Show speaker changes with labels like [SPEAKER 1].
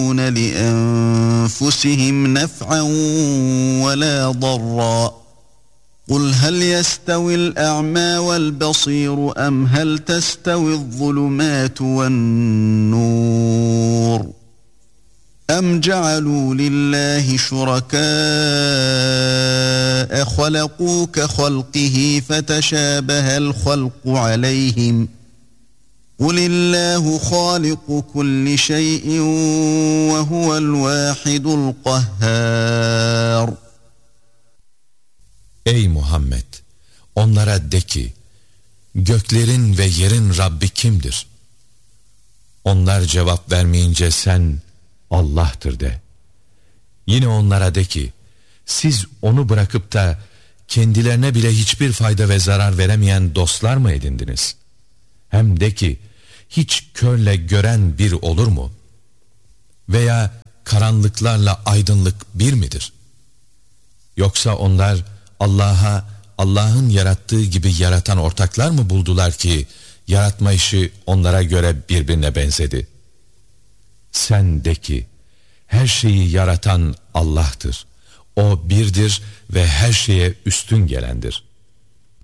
[SPEAKER 1] لأنفسهم نفعا ولا ضرا قل هل يستوي الأعمى والبصير أم هل تستوي الظلمات والنور أم جعلوا لله شركاء خلقوا كخلقه فتشابه الخلق عليهم قل الله خالق كل شيء وهو الواحد القهار.
[SPEAKER 2] Ey Muhammed! Onlara de ki, göklerin ve yerin Rabbi kimdir? Onlar cevap vermeyince sen, Allah'tır de. Yine onlara de ki, siz onu bırakıp da kendilerine bile hiçbir fayda ve zarar veremeyen dostlar mı edindiniz? Hem de ki, hiç körle gören bir olur mu? Veya karanlıklarla aydınlık bir midir? Yoksa onlar Allah'a, Allah'ın yarattığı gibi yaratan ortaklar mı buldular ki yaratma işi onlara göre birbirine benzedi? Sen de ki, her şeyi yaratan Allah'tır. O birdir ve her şeye üstün gelendir.